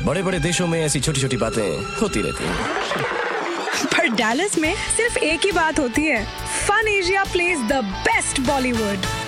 बड़े बड़े देशों में ऐसी छोटी छोटी बातें होती रहती हैं। पर डैलस में सिर्फ एक ही बात होती है, fun Asia plays the best Bollywood.